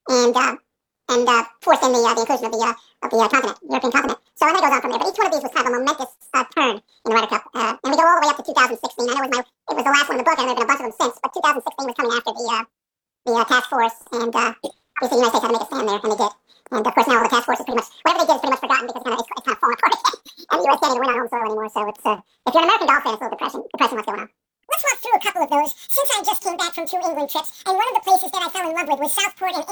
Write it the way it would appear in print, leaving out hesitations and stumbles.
and forced in the inclusion of the continent, European continent. So and then it goes on from there. But each one of these was kind of a momentous turn in the Ryder Cup, and we go all the way up to 2016. I know it was the last one in the book, and there have been a bunch of them since. But 2016 was coming after the task force, and obviously the United States had to make a stand there, and they did. And of course now the task force is pretty much whatever they did is pretty much forgotten because it's kind of fallen apart. And the U.S. can't even win on home soil anymore. So it's if you're an American golf fan, it's a little depressing what's going on. Let's walk through a couple of those, since I just came back from 2 England trips, and one of the places that I fell in love with was Southport in